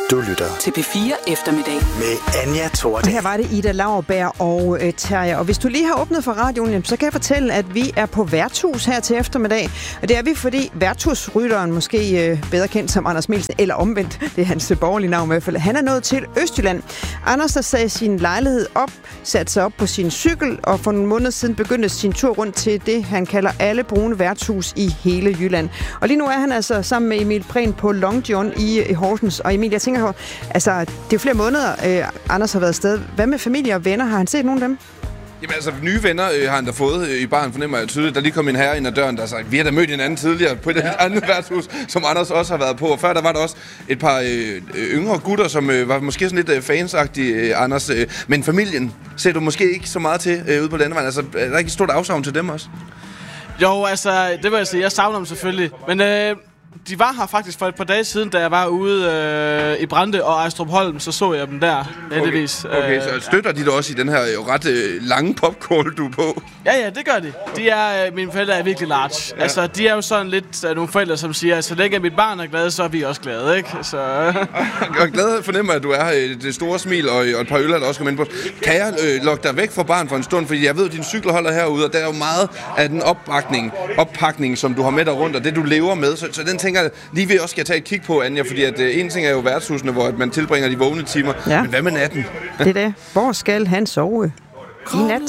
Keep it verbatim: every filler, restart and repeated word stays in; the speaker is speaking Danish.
Du lytter til P fire Eftermiddag med Anja Thordal. Her var det Ida Lauerberg og øh, Terje. Og hvis du lige har åbnet for radioen, så kan jeg fortælle, at vi er på værtshus her til eftermiddag. Og det er vi, fordi værtshusrytteren, måske øh, bedre kendt som Anders Mielsen, eller omvendt, det er hans borgerlige navn i hvert fald, han er nået til Østjylland. Anders, der sagde sin lejlighed op, satte sig op på sin cykel, og for nogle måneder siden begyndte sin tur rundt til det, han kalder alle brune værtshus i hele Jylland. Og lige nu er han altså sammen med Emil Prehn på Long John i, i Horsens. Og Emil, jeg tænker på, altså, det er jo flere måneder, øh, Anders har været afsted. Hvad med familie og venner? Har han set nogen af dem? Jamen altså, nye venner øh, har han da fået øh, i baren, fornemmer jeg tydeligt. Der lige kom en herre ind ad døren, der sagde, vi har da mødt hinanden tidligere på et ja. andet værtshus, som Anders også har været på. Og før der var der også et par øh, yngre gutter, som øh, var måske sådan lidt øh, fansagtige, øh, Anders. Øh, men familien ser du måske ikke så meget til øh, ude på landevejen. Altså, er der ikke et stort afsavn til dem også? Jo, altså, det vil jeg sige. Jeg savner dem selvfølgelig. Men øh, de var her faktisk for et par dage siden, da jeg var ude øh, i Brande og Ejstrupholm, så så jeg dem der, heldigvis. Okay, okay, så støtter de dig også i den her jo ret øh, lange popcorn, du er på? Ja, ja, det gør de. De er, mine forældre er virkelig large. Ja. Altså, de er jo sådan lidt uh, nogle forældre, som siger, så længe mit barn er glad, så er vi også glade, ikke? Så... jeg er glad fornemmer, at du er her. Det store smil og, og et par øl, der også kommer ind på. Kan jeg øh, lokke dig væk fra barn for en stund? Fordi jeg ved, at din cykel holder herude, og der er jo meget af den oppakning, oppakning, som du har med dig rundt, og det du lever med. Så, så den tænker jeg, lige ved også skal tage et kig på, Anja, fordi at øh, en ting er jo værtshusene, hvor man tilbringer de vågne timer. Ja. Men hvad med natten? Det er det. Hvor skal han sove i nat?